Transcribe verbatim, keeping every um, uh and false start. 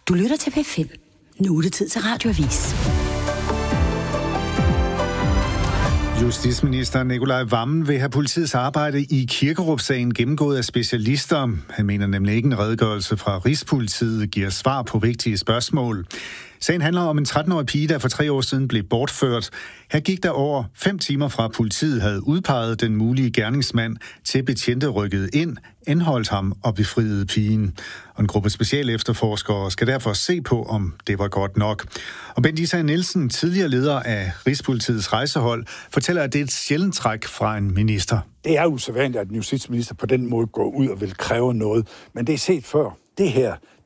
Du lytter til P fem. Nu er det tid til Radioavis. Justitsminister Nicolai Wammen vil have politiets arbejde i Kirkerup-sagen gennemgået af specialister. Han mener nemlig ikke en redegørelse fra Rigspolitiet giver svar på vigtige spørgsmål. Sagen handler om en tretten-årig pige, der for tre år siden blev bortført. Her gik der over fem timer fra politiet havde udpeget den mulige gerningsmand til betjente rykkede ind, anholdt ham og befriede pigen. Og en gruppe specialefterforskere skal derfor se på, om det var godt nok. Og Bent Isager Nielsen, tidligere leder af Rigspolitiets rejsehold, fortæller, at det er et sjældent træk fra en minister. Det er usædvanligt, at en justitsminister på den måde går ud og vil kræve noget, men det er set før. Det her,